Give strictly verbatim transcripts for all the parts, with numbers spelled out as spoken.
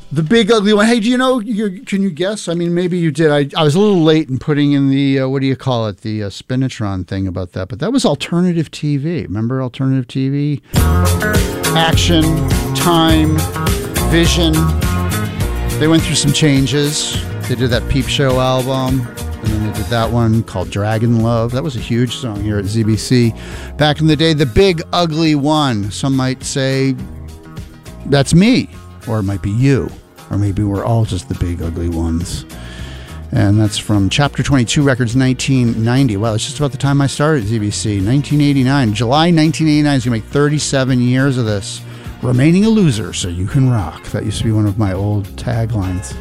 The Big Ugly One. Hey, do you know, you, can you guess? I mean, maybe you did. I, I was a little late in putting in the, uh, what do you call it, the uh, Spinatron thing about that, but that was alternative T V. Remember alternative T V? Action, Time, Vision. They went through some changes. They did that Peep Show album, and then they did that one called Dragon Love. That was a huge song here at Z B C. Back in the day, The Big Ugly One. Some might say, that's me, or it might be you. Or maybe we're all just the big ugly ones. And that's from Chapter twenty-two Records, nineteen ninety. Well, it's just about the time I started at Z B C. nineteen eighty-nine. July nineteen eighty-nine is going to make thirty-seven years of this. Remaining a loser so you can rock. That used to be one of my old taglines.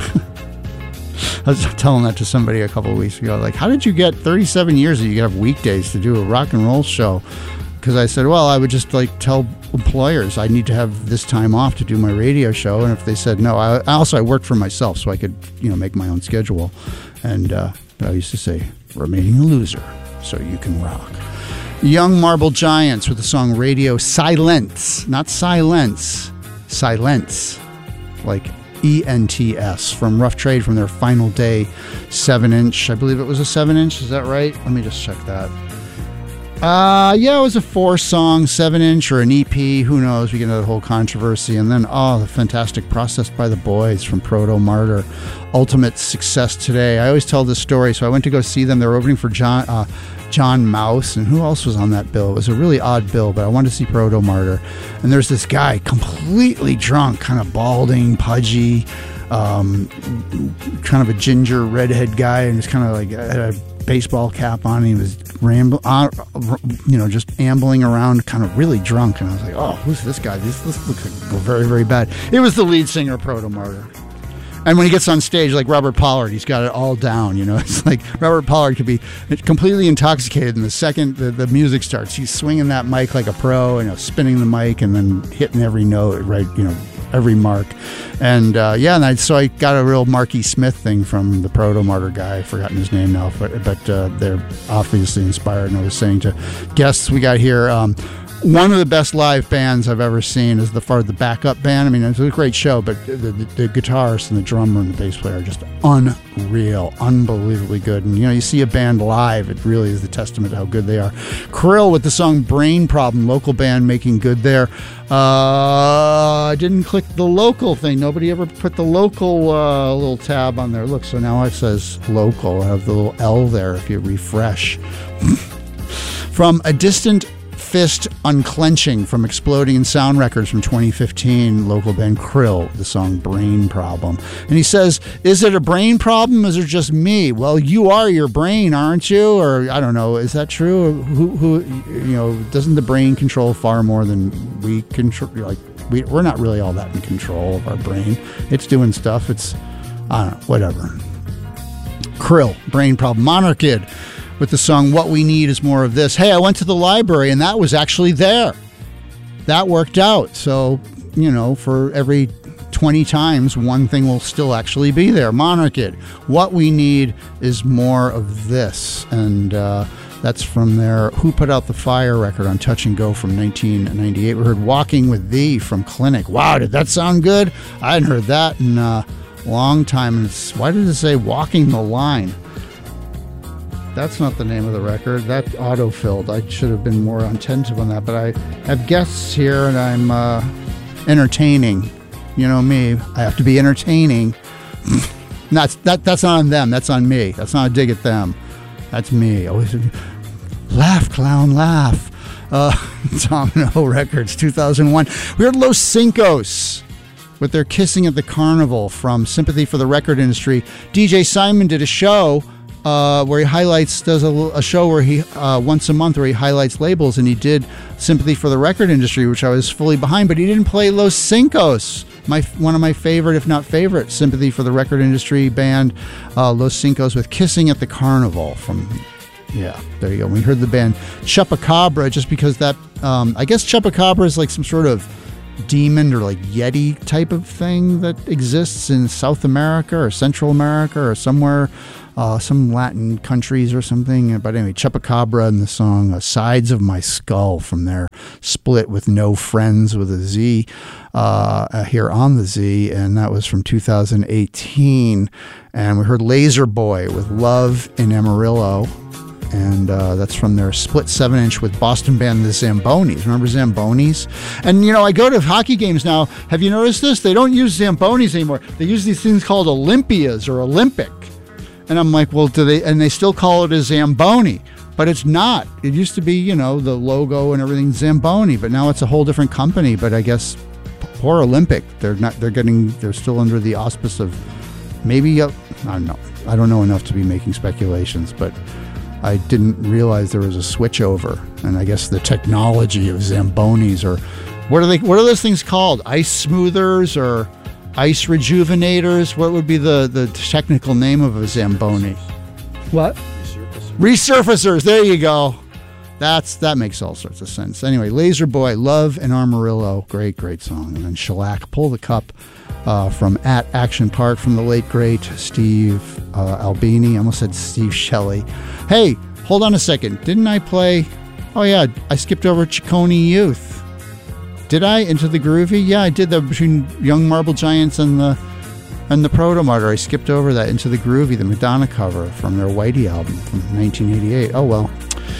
I was telling that to somebody a couple of weeks ago. Like, how did you get thirty-seven years that you could have weekdays to do a rock and roll show? Because I said, well, I would just like tell employers I need to have this time off to do my radio show, and if they said no, I also I worked for myself, so I could, you know, make my own schedule. And uh, I used to say, remaining a loser so you can rock. Young Marble Giants with the song Radio Silence, not silence, silence, like E N T S, from Rough Trade, from their Final Day seven inch. I believe it was a seven inch. Is that right? Let me just check that. Uh, yeah, it was a four-song, seven-inch, or an E P. Who knows? We get into the whole controversy. And then, oh, the fantastic Processed by the Boys from Proto Martyr. Ultimate success today. I always tell this story. So I went to go see them. They were opening for John uh, John Mouse. And who else was on that bill? It was a really odd bill, but I wanted to see Proto Martyr. And there's this guy, completely drunk, kind of balding, pudgy, um, kind of a ginger redhead guy, and just kind of like had a baseball cap on. He was ramble, uh, you know, just ambling around, kind of really drunk. And I was like, "Oh, who's this guy? This, this looks like go very, very bad." It was the lead singer of Proto Martyr. And when he gets on stage, like Robert Pollard, he's got it all down. You know, it's like Robert Pollard could be completely intoxicated, and the second the, the music starts, he's swinging that mic like a pro, and you know, spinning the mic and then hitting every note, right? You know, every mark. And uh, yeah, and I, so I got a real Marky Smith thing from the Proto Martyr guy. I've forgotten his name now, but but uh, they're obviously inspired. And I was saying to guests we got here, um, one of the best live bands I've ever seen is the far the backup band. I mean, it's a great show, but the, the, the guitarist and the drummer and the bass player are just unreal, unbelievably good. And, you know, you see a band live, it really is the testament to how good they are. Krill with the song Brain Problem, local band making good there. Uh, I didn't click the local thing. Nobody ever put the local uh, little tab on there. Look, so now it says local. I have the little L there if you refresh. From A Distant Fist Unclenching from Exploding in Sound Records from twenty fifteen, local band Krill, the song Brain Problem. And he says, is it a brain problem? Is it just me? Well, you are your brain, aren't you? Or I don't know, is that true? Who, who, you know, doesn't the brain control far more than we control? Like, we, we're not really all that in control of our brain. It's doing stuff. It's, I don't know, whatever. Krill, Brain Problem. Monarchid with the song What We Need Is More of This. Hey, I went to the library and that was actually there. That worked out. So, you know, for every twenty times, one thing will still actually be there. Monarchid. What We Need Is More of This. And uh, that's from their Who Put Out the Fire record on Touch and Go from nineteen ninety-eight. We heard Walking With Thee from Clinic. Wow, did that sound good? I hadn't heard that in a long time. And it's, why did it say Walking the Line? That's not the name of the record. That autofilled. I should have been more attentive on that. But I have guests here, and I'm uh, entertaining. You know me. I have to be entertaining. Not, that, that's not on them. That's on me. That's not a dig at them. That's me. Always laugh, clown, laugh. Uh, Domino Records, two thousand one. We heard Los Cinco's with their Kissing at the Carnival from Sympathy for the Record Industry. D J Simon did a show Uh, where he highlights, does a, a show where he, uh, once a month, where he highlights labels, and he did Sympathy for the Record Industry, which I was fully behind, but he didn't play Los Cinco's, my, one of my favorite, if not favorite, Sympathy for the Record Industry band, uh, Los Cinco's with Kissing at the Carnival from, yeah, there you go. We heard the band Chupacabra, just because that, um, I guess Chupacabra is like some sort of demon or like Yeti type of thing that exists in South America or Central America or somewhere, uh, some Latin countries or something. But anyway, Chupacabra and the song uh, Sides of My Skull from their split with No Friends with a Z uh, here on the Z. And that was from two thousand eighteen. And we heard Laser Boy with Love in Amarillo. And uh, that's from their split seven inch with Boston band the Zambonis. Remember Zambonis? And, you know, I go to hockey games now. Have you noticed this? They don't use Zambonis anymore. They use these things called Olympias or Olympic. And I'm like, well, do they? And they still call it a Zamboni. But it's not. It used to be, you know, the logo and everything Zamboni. But now it's a whole different company. But I guess poor Olympic. They're not. They're getting. They're still under the auspice of maybe. Uh, I don't know. I don't know enough to be making speculations. But I didn't realize there was a switch over, and I guess the technology of Zambonis, or what are they? What are those things called? Ice smoothers or ice rejuvenators? What would be the, the technical name of a Zamboni? What? Resurfacers. Resurfacers. There you go. That's that makes all sorts of sense. Anyway, Laser Boy, Love in Amarillo, great, great song, and then Shellac, Pull the Cup. Uh, from at Action Park from the late great Steve uh, Albini. I almost said Steve Shelley. Hey, hold on a second. Didn't I play? Oh yeah, I skipped over Ciccone Youth. Did I? Into the Groovy? Yeah, I did that between Young Marble Giants and the and the Proto-Martyr. I skipped over that Into the Groovy, the Madonna cover from their Whitey album from nineteen eighty-eight. Oh well.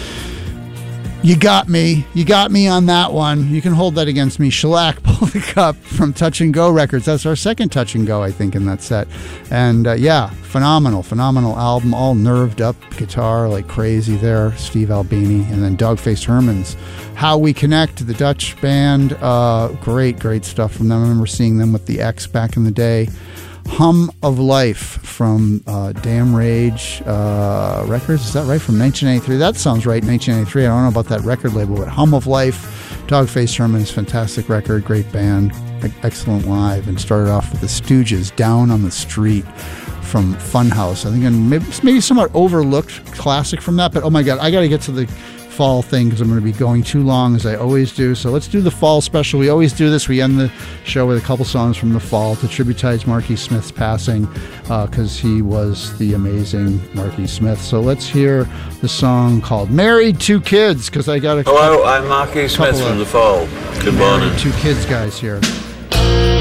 You got me. You got me on that one. You can hold that against me. Shellac, Pull the Cup from Touch and Go Records. That's our second Touch and Go, I think, in that set. And uh, yeah, phenomenal, phenomenal album. All nerved up guitar like crazy there. Steve Albini. And then Dogface Herman's How We Connect, the Dutch band. Uh, great, great stuff from them. I remember seeing them with the X back in the day. Hum of Life from uh, Damn Rage uh, Records. Is that right? From nineteen eighty-three. That sounds right, nineteen eighty-three. I don't know about that record label, but Hum of Life, Dogface Herman's fantastic record, great band, excellent live, and started off with the Stooges, Down on the Street from Funhouse. I think and maybe, maybe somewhat overlooked classic from that, but oh my God, I got to get to the fall thing because I'm going to be going too long as I always do. So let's do the fall special. We always do this. We end the show with a couple songs from the fall to tributize Marky Smith's passing because uh, he was the amazing Marky Smith. So let's hear the song called Married Two Kids because I got a Hello, I'm Marky Smith from the fall. Good morning. Two Kids guys here.